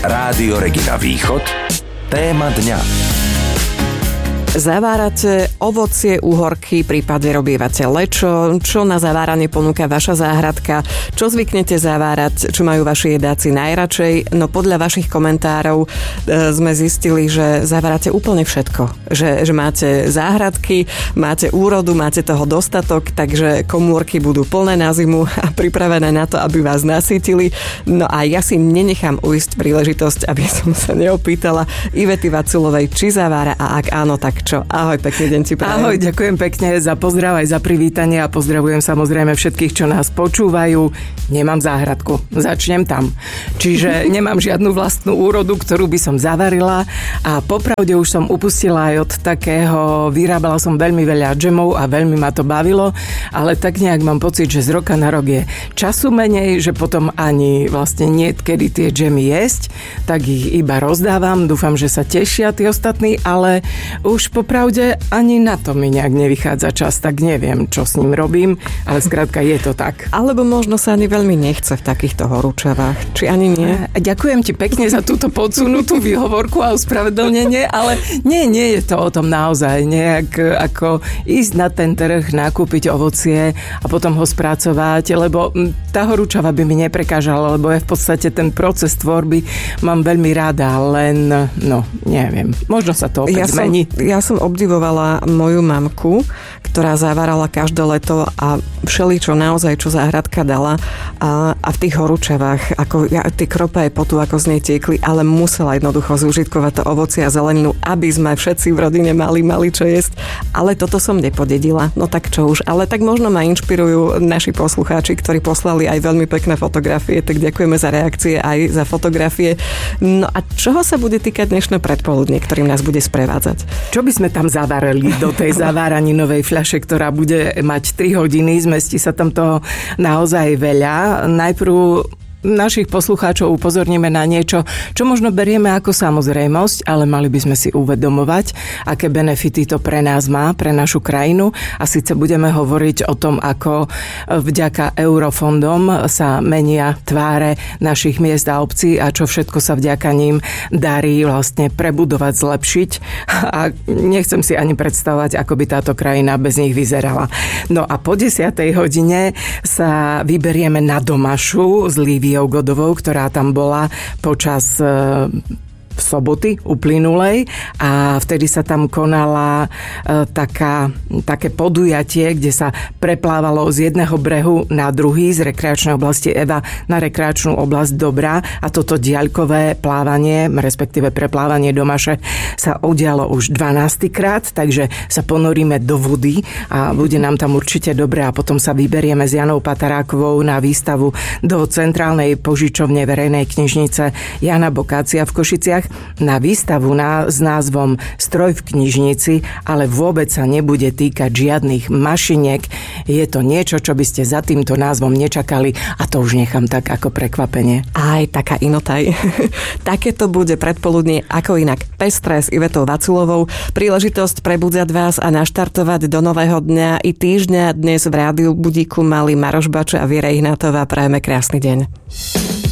Rádio Regina Východ. Téma dňa. Zavárate ovocie, úhorky, prípadne robievate lečo. Čo na zaváranie ponúka vaša záhradka? Čo zvyknete zavárať? Čo majú vaši jedáci najradšej? No podľa vašich komentárov sme zistili, že zavárate úplne všetko. Že máte záhradky, máte úrodu, máte toho dostatok, takže komórky budú plné na zimu a pripravené na to, aby vás nasýtili. No a ja si nenechám ujsť príležitosť, aby som sa neopýtala Ivety Vaculovej, či zavára, a ak áno, tak čo? Ahoj, pekný deň ti prajem. Ahoj, ďakujem pekne za pozdrav aj za privítanie a pozdravujem samozrejme všetkých, čo nás počúvajú. Nemám záhradku, začnem tam. Čiže nemám žiadnu vlastnú úrodu, ktorú by som zavarila a popravde už som upustila aj od takého, vyrábala som veľmi veľa džemov a veľmi ma to bavilo, ale tak nejak mám pocit, že z roka na rok je času menej, že potom ani vlastne nie kedy tie džemy jesť, tak ich iba rozdávam. Dúfam, že sa tešia tí ostatní, ale už popravde ani na to mi nejak nevychádza čas, tak neviem, čo s ním robím, ale skrátka je to tak. Alebo možno sa ani veľmi nechce v takýchto horúčavách, či ani nie? Ďakujem ti pekne za túto podsunutú výhovorku a ospravedlnenie, ale nie je to o tom naozaj nejak ako ísť na ten trh, nakúpiť ovocie a potom ho spracovať, lebo tá horúčava by mi neprekážala, lebo ja v podstate ten proces tvorby mám veľmi rada, len neviem, možno sa to opäť zmení. Ja som obdivovala moju mamku, ktorá zavárala každé leto a všeličo naozaj, čo záhradka dala a v tých horúčavách, ako tie krope aj potu, ako z nej tiekli, ale musela jednoducho zúžitkovať to ovocie a zeleninu, aby sme všetci v rodine mali čo jesť. Ale toto som nepodedila. No tak čo už. Ale tak možno ma inšpirujú naši poslucháči, ktorí poslali aj veľmi pekné fotografie, tak ďakujeme za reakcie aj za fotografie. No a čoho sa bude týkať dnešné predpoludnie, ktorým nás bude sprevádzať? Čo by sme tam zavarili do tej zaváraninovej fľaše, ktorá bude mať 3 hodiny, zmestí sa tam toho naozaj veľa. Najprv našich poslucháčov upozorníme na niečo, čo možno berieme ako samozrejmosť, ale mali by sme si uvedomovať, aké benefity to pre nás má, pre našu krajinu. A síce budeme hovoriť o tom, ako vďaka eurofondom sa menia tváre našich miest a obcí a čo všetko sa vďaka ním darí vlastne prebudovať, zlepšiť. A nechcem si ani predstavovať, ako by táto krajina bez nich vyzerala. No a po 10. hodine sa vyberieme na Domašu s Líviou Godovou, ktorá tam bola počas soboty uplynulej a vtedy sa tam konala také podujatie, kde sa preplávalo z jedného brehu na druhý, z rekreačnej oblasti Eva na rekreačnú oblasť Dobrá a toto diaľkové plávanie, respektíve preplávanie Domaše sa udialo už 12. krát, takže sa ponoríme do vody a bude nám tam určite dobre a potom sa vyberieme s Janou Patarákovou na výstavu do centrálnej požičovne verejnej knižnice Jana Bokácia v Košiciach na výstavu s názvom Stroj v knižnici, ale vôbec sa nebude týkať žiadnych mašiniek. Je to niečo, čo by ste za týmto názvom nečakali a to už nechám tak ako prekvapenie. Aj taká inotaj. Takéto bude predpoludnie ako inak pestré s Ivetou Vaculovou. Príležitosť prebudzať vás a naštartovať do nového dňa i týždňa dnes v Rádiu Budíku mali Maroš Bača a Viera Ihnátová. Prajeme krásny deň.